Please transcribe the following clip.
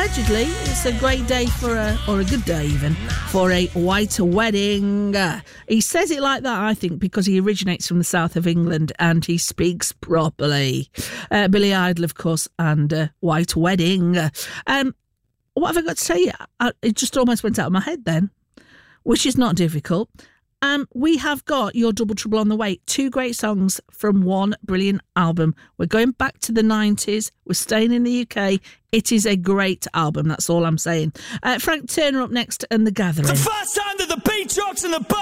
allegedly, it's a great day or a good day even, for a white wedding. He says it like that, I think, because he originates from the south of England and he speaks properly. Billy Idol, of course, and white wedding. What have I got to say? It just almost went out of my head then, which is not difficult. We have got Your Double Trouble on the Way, 2 great songs from one brilliant album. We're going back to the 90s. We're staying in the UK. It is a great album, that's all I'm saying. Frank Turner up next and The Gathering. The first time that the beat drops and the